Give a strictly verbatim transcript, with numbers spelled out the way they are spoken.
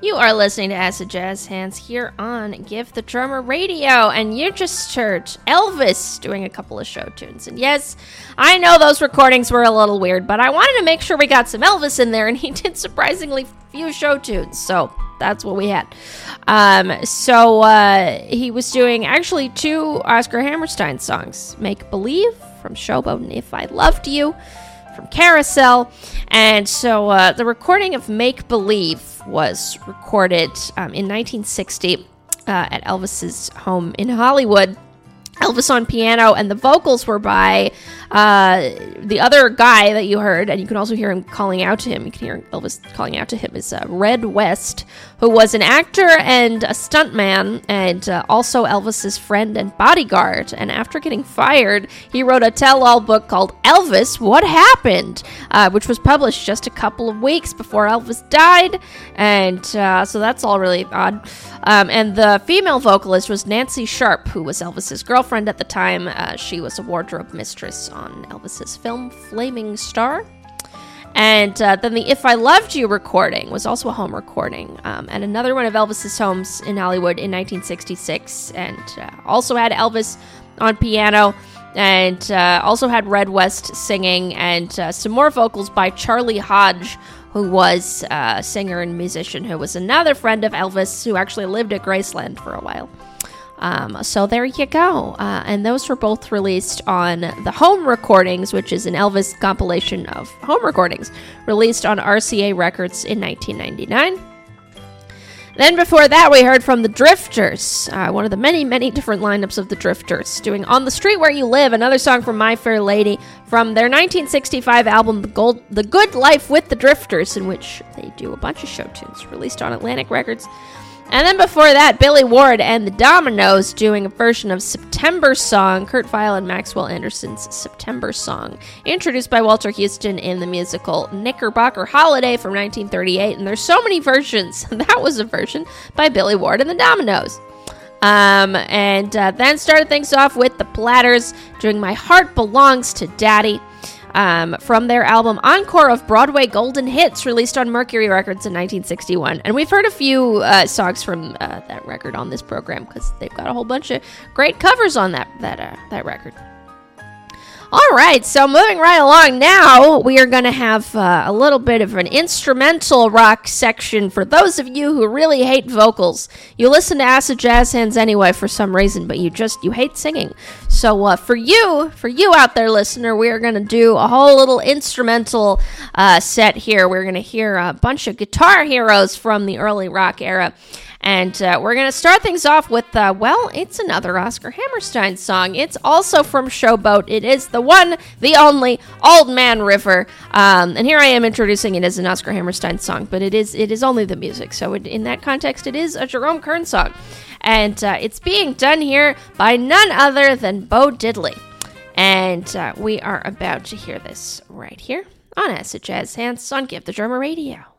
You are listening to Acid Jazz Hands here on Give the Drummer Radio, and you just heard Elvis doing a couple of show tunes. And yes, I know those recordings were a little weird, but I wanted to make sure we got some Elvis in there, and he did surprisingly few show tunes, so that's what we had. Um, so uh, he was doing actually two Oscar Hammerstein songs, Make Believe from Showboat and If I Loved You from Carousel. And so uh, the recording of Make Believe was recorded um, in nineteen sixty uh, at Elvis's home in Hollywood. Elvis on piano, and the vocals were by uh, the other guy that you heard, and you can also hear him calling out to him. You can hear Elvis calling out to him is uh, Red West, who was an actor and a stuntman, and uh, also Elvis's friend and bodyguard. And after getting fired, he wrote a tell-all book called Elvis, What Happened?, uh, which was published just a couple of weeks before Elvis died, and uh, so that's all really odd. Um, and the female vocalist was Nancy Sharp, who was Elvis's girlfriend at the time. Uh, she was a wardrobe mistress on Elvis's film Flaming Star. And uh, then the If I Loved You recording was also a home recording, um, and another one of Elvis's homes in Hollywood in nineteen sixty-six, and uh, also had Elvis on piano, and uh, also had Red West singing, and uh, some more vocals by Charlie Hodge, who was a singer and musician who was another friend of Elvis, who actually lived at Graceland for a while. Um, so there you go. Uh, and those were both released on the Home Recordings, which is an Elvis compilation of home recordings, released on R C A Records in nineteen ninety-nine. Then before that, we heard from the Drifters, uh, one of the many, many different lineups of the Drifters, doing On the Street Where You Live, another song from My Fair Lady, from their nineteen sixty-five album, The, Gold, The Good Life with the Drifters, in which they do a bunch of show tunes, released on Atlantic Records. And then before that, Billy Ward and the Dominoes doing a version of September Song, Kurt Weill and Maxwell Anderson's September Song, introduced by Walter Houston in the musical Knickerbocker Holiday from nineteen thirty-eight. And there's so many versions. That was a version by Billy Ward and the Dominoes. Um, and uh, then started things off with the Platters doing My Heart Belongs to Daddy, Um, from their album Encore of Broadway Golden Hits, released on Mercury Records in nineteen sixty-one. And we've heard a few uh, songs from uh, that record on this program, because they've got a whole bunch of great covers on that that uh, that record. All right, so moving right along now, we are going to have uh, a little bit of an instrumental rock section for those of you who really hate vocals. You listen to Acid Jazz Hands anyway for some reason, but you just, you hate singing. So uh, for you, for you out there, listener, we are going to do a whole little instrumental uh, set here. We're going to hear a bunch of guitar heroes from the early rock era. And uh, we're going to start things off with, uh, well, it's another Oscar Hammerstein song. It's also from Showboat. It is the one, the only, Old Man River. Um, and here I am introducing it as an Oscar Hammerstein song, but it is it is only the music. So it, in that context, it is a Jerome Kern song. And uh, it's being done here by none other than Bo Diddley. And uh, we are about to hear this right here on Acid Jazz Hands on Give the Drummer Radio.